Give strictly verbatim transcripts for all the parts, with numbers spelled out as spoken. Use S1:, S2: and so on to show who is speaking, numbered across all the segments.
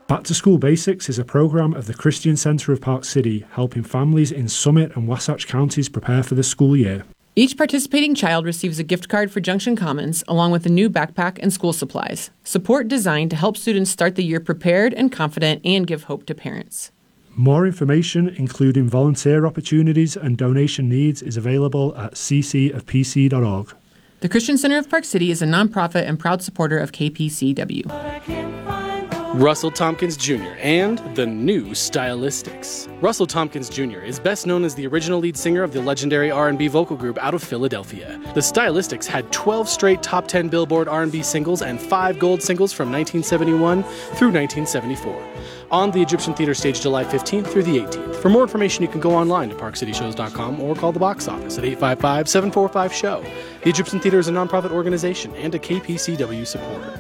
S1: Back to School Basics is a program of the Christian Center of Park City, helping families in Summit and Wasatch counties prepare for the school year.
S2: Each participating child receives a gift card for Junction Commons, along with a new backpack and school supplies. Support designed to help students start the year prepared and confident and give hope to parents.
S1: More information, including volunteer opportunities and donation needs, is available at c c of p c dot org.
S2: The Christian Center of Park City is a nonprofit and proud supporter of K P C W.
S3: Russell Tompkins Junior and the new Stylistics. Russell Tompkins Junior is best known as the original lead singer of the legendary R and B vocal group out of Philadelphia. The Stylistics had twelve straight top ten Billboard R and B singles and five gold singles from nineteen seventy-one through nineteen seventy-four. On the Egyptian Theater stage July fifteenth through the eighteenth. For more information, you can go online to park city shows dot com or call the box office at eight five five, seven four five, show. The Egyptian Theater is a nonprofit organization and a K P C W supporter.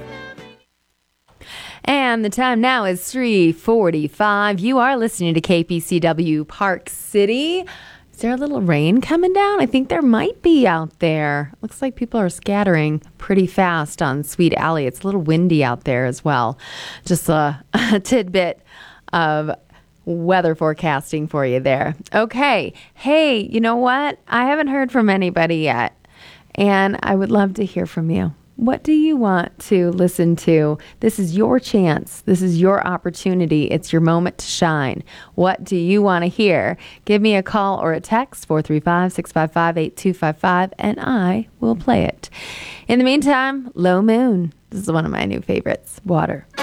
S4: And the time now is three forty-five. You are listening to K P C W Park City. Is there a little rain coming down? I think there might be out there. Looks like people are scattering pretty fast on Sweet Alley. It's a little windy out there as well. Just a, a tidbit of weather forecasting for you there. Okay. Hey, you know what? I haven't heard from anybody yet, and I would love to hear from you. What do you want to listen to? This is your chance. This is your opportunity. It's your moment to shine. What do you want to hear? Give me a call or a text, four three five, six five five, eight two five five, and I will play it. In the meantime, Low Moon. This is one of my new favorites, Water.